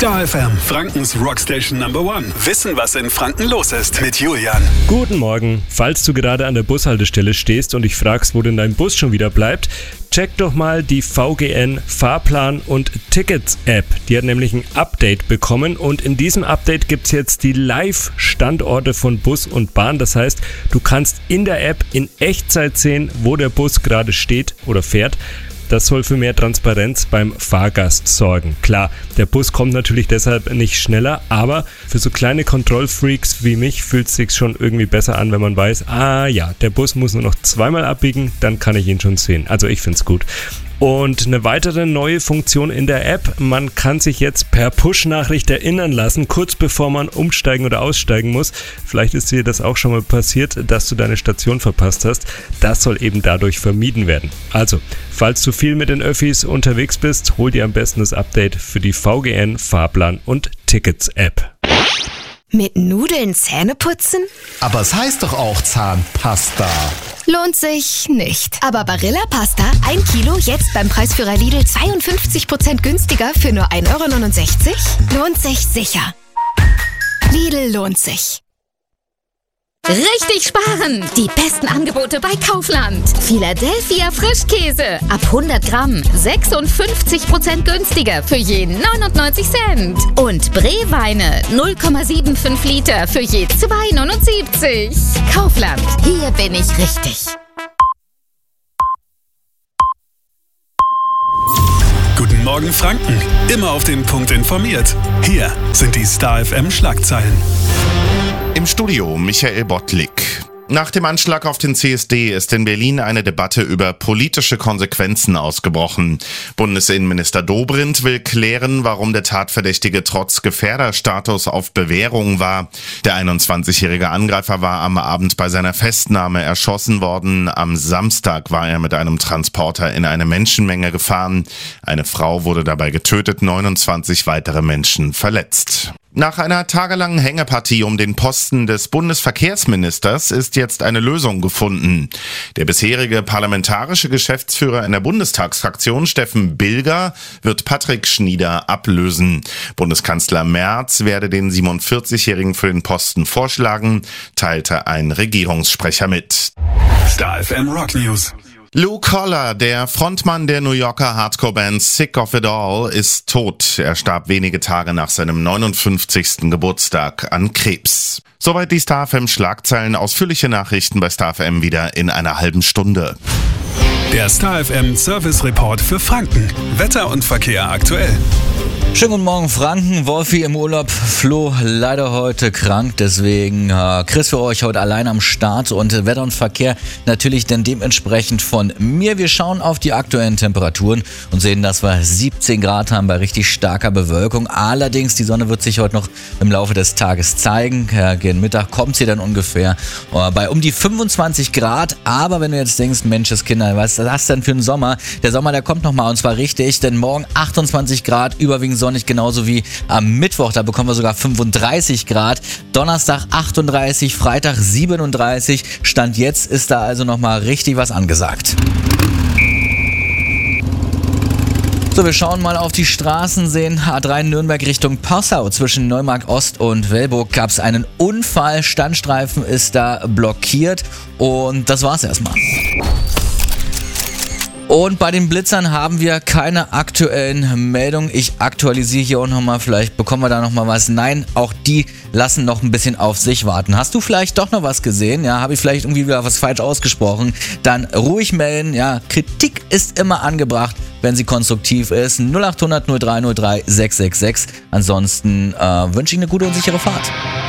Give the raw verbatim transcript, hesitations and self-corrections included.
Star F M, Frankens Rockstation Number One. Wissen, was in Franken los ist mit Julian. Guten Morgen. Falls du gerade an der Bushaltestelle stehst und dich fragst, wo denn dein Bus schon wieder bleibt, check doch mal die V G N Fahrplan und Tickets App. Die hat nämlich ein Update bekommen und in diesem Update gibt es jetzt die Live-Standorte von Bus und Bahn. Das heißt, du kannst in der App in Echtzeit sehen, wo der Bus gerade steht oder fährt. Das soll für mehr Transparenz beim Fahrgast sorgen. Klar, der Bus kommt natürlich deshalb nicht schneller, aber für so kleine Kontrollfreaks wie mich fühlt es sich schon irgendwie besser an, wenn man weiß, ah ja, der Bus muss nur noch zweimal abbiegen, dann kann ich ihn schon sehen. Also ich finde es gut. Und eine weitere neue Funktion in der App, man kann sich jetzt per Push-Nachricht erinnern lassen, kurz bevor man umsteigen oder aussteigen muss. Vielleicht ist dir das auch schon mal passiert, dass du deine Station verpasst hast. Das soll eben dadurch vermieden werden. Also, falls du viel mit den Öffis unterwegs bist, hol dir am besten das Update für die V G N Fahrplan und Tickets App. Mit Nudeln Zähne putzen? Aber es heißt doch auch Zahnpasta. Lohnt sich nicht. Aber Barilla Pasta, ein Kilo, jetzt beim Preisführer Lidl zweiundfünfzig Prozent günstiger für nur ein Euro neunundsechzig? Lohnt sich sicher. Lidl lohnt sich. Richtig sparen! Die besten Angebote bei Kaufland. Philadelphia Frischkäse. Ab hundert Gramm sechsundfünfzig Prozent günstiger für je neunundneunzig Cent. Und Bree-Weine null Komma fünfundsiebzig Liter für je zwei Euro neunundsiebzig. Kaufland. Hier bin ich richtig. Guten Morgen Franken. Immer auf den Punkt informiert. Hier sind die Star F M Schlagzeilen. Im Studio Michael Bottlik. Nach dem Anschlag auf den C S D ist in Berlin eine Debatte über politische Konsequenzen ausgebrochen. Bundesinnenminister Dobrindt will klären, warum der Tatverdächtige trotz Gefährderstatus auf Bewährung war. Der einundzwanzigjährige Angreifer war am Abend bei seiner Festnahme erschossen worden. Am Samstag war er mit einem Transporter in eine Menschenmenge gefahren. Eine Frau wurde dabei getötet, neunundzwanzig weitere Menschen verletzt. Nach einer tagelangen Hängepartie um den Posten des Bundesverkehrsministers ist jetzt eine Lösung gefunden. Der bisherige parlamentarische Geschäftsführer in der Bundestagsfraktion, Steffen Bilger, wird Patrick Schnieder ablösen. Bundeskanzler Merz werde den siebenundvierzigjährigen für den Posten vorschlagen, teilte ein Regierungssprecher mit. Star F M Rock News. Lou Koller, der Frontmann der New Yorker Hardcore-Band Sick of It All, ist tot. Er starb wenige Tage nach seinem neunundfünfzigsten Geburtstag an Krebs. Soweit die Star F M Schlagzeilen. Ausführliche Nachrichten bei Star F M wieder in einer halben Stunde. Der Star F M Service Report für Franken. Wetter und Verkehr aktuell. Schönen guten Morgen Franken, Wolfi im Urlaub, Flo leider heute krank, deswegen äh, Chris für euch heute allein am Start und äh, Wetter und Verkehr natürlich dann dementsprechend von mir. Wir schauen auf die aktuellen Temperaturen und sehen, dass wir siebzehn Grad haben bei richtig starker Bewölkung. Allerdings, die Sonne wird sich heute noch im Laufe des Tages zeigen. Ja, gegen Mittag kommt sie dann ungefähr äh, bei um die fünfundzwanzig Grad. Aber wenn du jetzt denkst, Menschenskinder, was ist das denn für ein Sommer? Der Sommer, der kommt nochmal und zwar richtig, denn morgen achtundzwanzig Grad, überwiegend sonnig, genauso wie am Mittwoch, da bekommen wir sogar fünfunddreißig Grad, Donnerstag achtunddreißig, Freitag siebenunddreißig, Stand jetzt ist da also nochmal richtig was angesagt. So, wir schauen mal auf die Straßen, sehen A drei Nürnberg Richtung Passau. Zwischen Neumarkt Ost und Wellburg gab es einen Unfall, Standstreifen ist da blockiert und das war's erstmal. Und bei den Blitzern haben wir keine aktuellen Meldungen. Ich aktualisiere hier auch nochmal, vielleicht bekommen wir da nochmal was. Nein, auch die lassen noch ein bisschen auf sich warten. Hast du vielleicht doch noch was gesehen? Ja, habe ich vielleicht irgendwie wieder was falsch ausgesprochen? Dann ruhig melden. Ja, Kritik ist immer angebracht, wenn sie konstruktiv ist. null acht hundert null drei null drei sechs sechs sechs. Ansonsten äh, wünsche ich eine gute und sichere Fahrt.